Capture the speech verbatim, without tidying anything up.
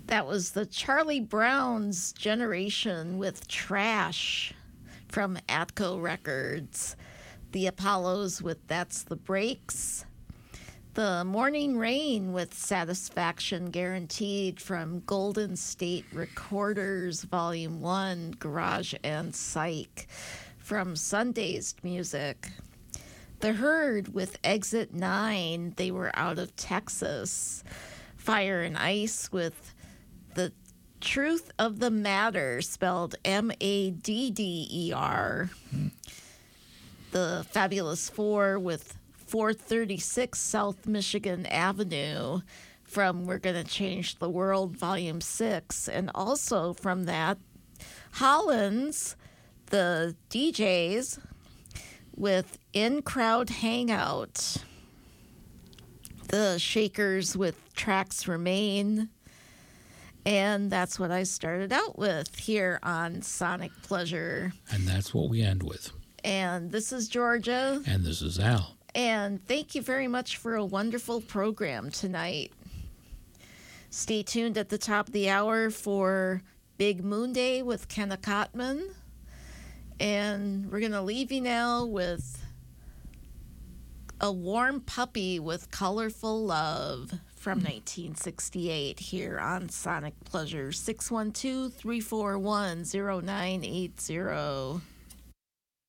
That was the Charlie Brown's Generation with Trash from Atco Records. The Apollos with That's the Breaks. The Morning Rain with Satisfaction Guaranteed from Golden State Recorders, Volume one, Garage and Psych from Sundazed Music. The Herd with Exit nine, they were out of Texas. Fire and Ice with The Truth of the Matter, spelled M A D D E R. Hmm. The Fabulous Four with four thirty-six South Michigan Avenue from We're Gonna Change the World, Volume six. And also from that, Hollins, the D Js, with In Crowd Hangout. The Shakers with Tracks Remain. And that's what I started out with here on Sonic Pleasure. And that's what we end with. And this is Georgia. And this is Al. And thank you very much for a wonderful program tonight. Stay tuned at the top of the hour for Big Moon Day with Kenna Cotman. And we're going to leave you now with A Warm Puppy with Colorful Love from nineteen sixty-eight here on Sonic Pleasure. six one two, three four one, zero nine eight zero.